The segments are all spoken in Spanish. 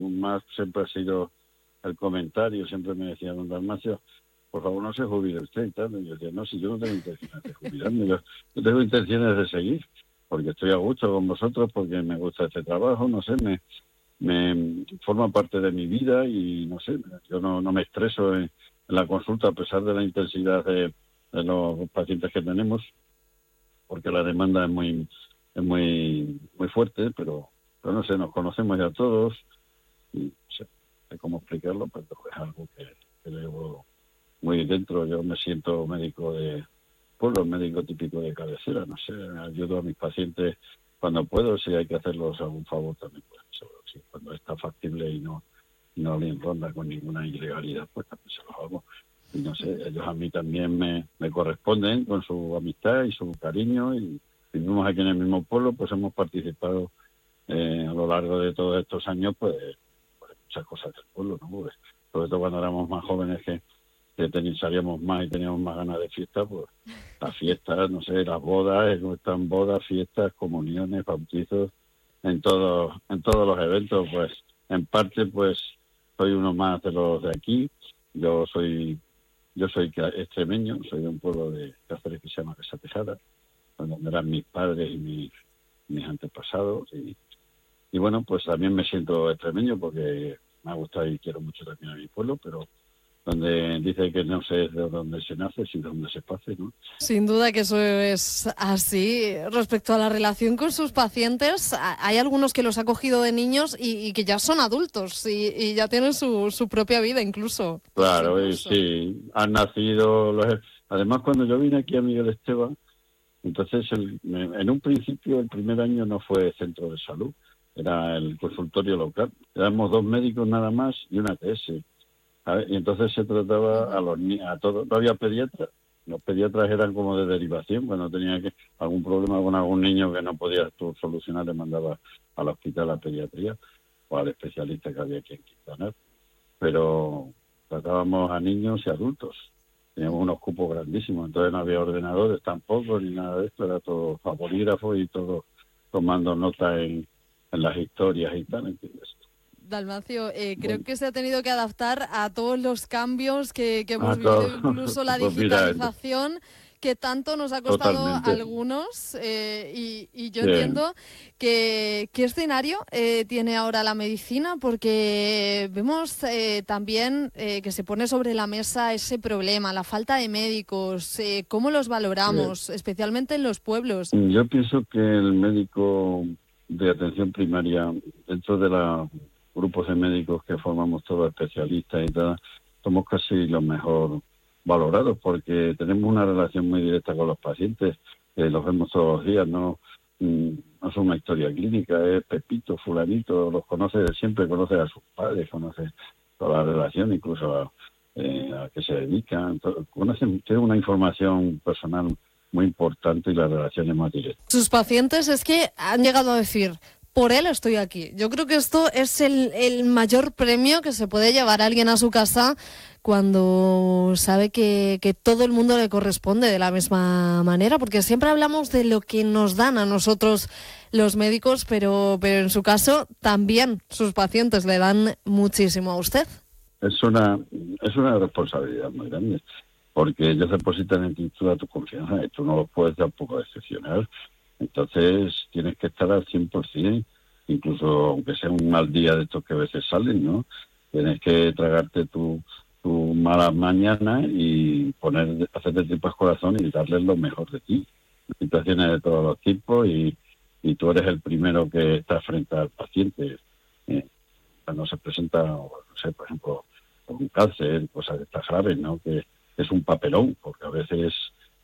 más siempre ha sido el comentario, siempre me decía don Dalmacio, por favor no se jubile usted y tal. Y yo decía, no, si yo no tengo intenciones de jubilarme, yo tengo intenciones de seguir, porque estoy a gusto con vosotros, porque me gusta este trabajo, no sé, me forma parte de mi vida y no sé, yo no me estreso en la consulta a pesar de la intensidad de los pacientes que tenemos, porque la demanda es muy fuerte, pero no sé, nos conocemos ya todos y no sé cómo explicarlo, pero es algo que llevo muy dentro. Yo me siento médico de pueblo, médico típico de cabecera, no sé, ayudo a mis pacientes cuando puedo, si hay que hacerlos algún favor también, pues seguro, sí, cuando está factible y no le ronda con ninguna ilegalidad, pues también se los hago. Y no sé, ellos a mí también me corresponden con su amistad y su cariño, y vivimos aquí en el mismo pueblo, pues hemos participado a lo largo de todos estos años, pues muchas cosas del pueblo, ¿no? Pues, sobre todo cuando éramos más jóvenes que salíamos más y teníamos más ganas de fiesta, pues las fiestas, no sé, las bodas, están bodas, fiestas, comuniones, bautizos, en todos los eventos, pues en parte pues soy uno más de los de aquí. Yo soy extremeño, soy de un pueblo de Cáceres que se llama Casa Tejada, donde eran mis padres y mis antepasados, y bueno, pues también me siento extremeño porque me ha gustado y quiero mucho también a mi pueblo, pero donde dice que no sé de dónde se nace, sino dónde se pase, ¿no? Sin duda que eso es así. Respecto a la relación con sus pacientes, hay algunos que los ha cogido de niños y que ya son adultos y ya tienen su propia vida incluso. Claro, y sí, han nacido además, cuando yo vine aquí a Miguel Esteban, entonces en un principio el primer año no fue centro de salud, era el consultorio local. Éramos 2 médicos nada más y una TS. ¿Sabes? Y entonces se trataba a todos, no había pediatras. Los pediatras eran como de derivación, cuando tenía algún problema con algún niño que no podías tú solucionar, le mandaba al hospital a pediatría o al especialista que había que quitar. Pero tratábamos a niños y adultos. Teníamos unos cupos grandísimos, entonces no había ordenadores tampoco, ni nada de esto, era todo a bolígrafo y todo tomando nota en las historias y tal, ¿entiendes? Dalmacio, creo Bueno, que se ha tenido que adaptar a todos los cambios que hemos a vivido, todos, incluso la pues mira, digitalización que tanto nos ha costado a totalmente. algunos, y yo Sí. entiendo que qué escenario tiene ahora la medicina, porque vemos también que se pone sobre la mesa ese problema, la falta de médicos, cómo los valoramos, especialmente en los pueblos. Yo pienso que el médico de atención primaria, dentro de los grupos de médicos que formamos todos especialistas y tal, somos casi los mejor valorados porque tenemos una relación muy directa con los pacientes, los vemos todos los días, no es una historia clínica, es Pepito, fulanito, los conoce de siempre, conoce a sus padres, conoce toda la relación, incluso a qué se dedican, tiene una información personal muy importante y las relaciones más directas. Sus pacientes es que han llegado a decir, por él estoy aquí. Yo creo que esto es el mayor premio que se puede llevar a alguien a su casa cuando sabe que todo el mundo le corresponde de la misma manera, porque siempre hablamos de lo que nos dan a nosotros los médicos, pero en su caso también sus pacientes le dan muchísimo a usted. Es una responsabilidad muy grande, porque ellos depositan en ti toda tu confianza y tú no los puedes tampoco decepcionar. Entonces tienes que estar al 100%, incluso aunque sea un mal día de estos que a veces salen, ¿no? Tienes que tragarte tu malas mañanas y hacerte tripas corazón y darles lo mejor de ti. Situaciones de todos los tipos y tú eres el primero que está frente al paciente. Cuando se presenta, no sé, por ejemplo, un cáncer, cosas de estas graves, ¿no? Que es un papelón, porque a veces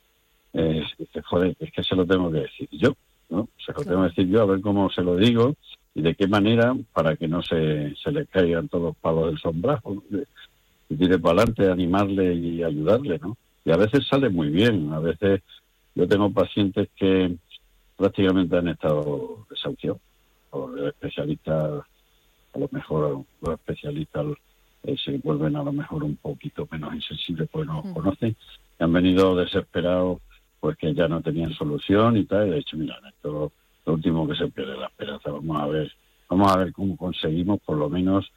dices, joder, es que se lo tengo que decir yo, ¿no? Se lo tengo que decir yo, a ver cómo se lo digo y de qué manera para que no se le caigan todos los palos del sombrajo, ¿no? Y tire para adelante, animarle y ayudarle, ¿no? Y a veces sale muy bien, a veces yo tengo pacientes que prácticamente han estado desahuciados por especialistas. A lo mejor los especialistas se vuelven a lo mejor un poquito menos insensibles porque no los conocen, y han venido desesperados pues que ya no tenían solución y tal, y de hecho, mira, esto es lo último que se pierde, la esperanza, vamos a ver vamos a ver cómo conseguimos por lo menos